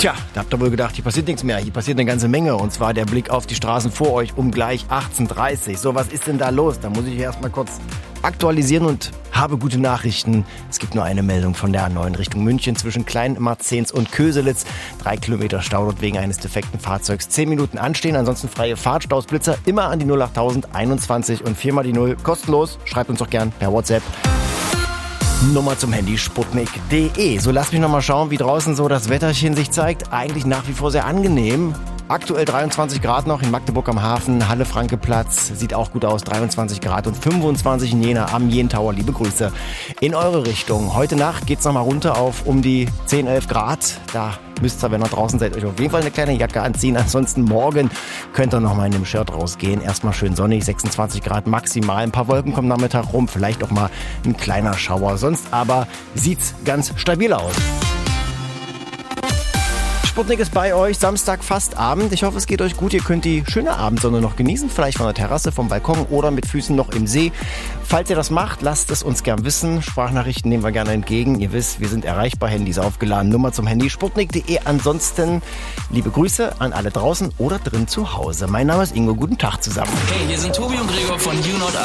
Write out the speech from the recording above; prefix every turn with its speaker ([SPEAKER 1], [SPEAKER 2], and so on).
[SPEAKER 1] Tja, da habt ihr wohl gedacht, hier passiert nichts mehr. Hier passiert eine ganze Menge. Und zwar der Blick auf die Straßen vor euch um gleich 18:30 Uhr. So, was ist denn da los? Da muss ich erstmal kurz aktualisieren und habe gute Nachrichten. Es gibt nur eine Meldung von der A9 Richtung München zwischen Kleinmarzens und Köselitz. 3 Kilometer Stau dort wegen eines defekten Fahrzeugs. 10 Minuten anstehen, ansonsten freie Fahrt. Stausblitzer immer an die 08000 21 und 4 mal die 0. Kostenlos. Schreibt uns doch gern per WhatsApp. Nummer zum Handy sputnik.de. So, lasst mich noch mal schauen, wie draußen so das Wetterchen sich zeigt. Eigentlich nach wie vor sehr angenehm. Aktuell 23 Grad noch in Magdeburg am Hafen, Halle-Franke-Platz. Sieht auch gut aus, 23 Grad und 25 in Jena am Jentower. Liebe Grüße in eure Richtung. Heute Nacht geht's noch mal runter auf um die 10, 11 Grad. Da müsst ihr, wenn ihr draußen seid, euch auf jeden Fall eine kleine Jacke anziehen. Ansonsten morgen könnt ihr noch mal in dem Shirt rausgehen. Erstmal schön sonnig, 26 Grad maximal. Ein paar Wolken kommen Nachmittag rum, vielleicht auch mal ein kleiner Schauer. Sonst aber sieht's ganz stabil aus. Sputnik ist bei euch, Samstag fast Abend. Ich hoffe, es geht euch gut. Ihr könnt die schöne Abendsonne noch genießen, vielleicht von der Terrasse, vom Balkon oder mit Füßen noch im See. Falls ihr das macht, lasst es uns gern wissen. Sprachnachrichten nehmen wir gerne entgegen. Ihr wisst, wir sind erreichbar, Handys aufgeladen. Nummer zum Handy sputnik.de. Ansonsten liebe Grüße an alle draußen oder drin zu Hause. Mein Name ist Ingo. Guten Tag zusammen.
[SPEAKER 2] Hey, hier sind Tobi und Gregor von You Not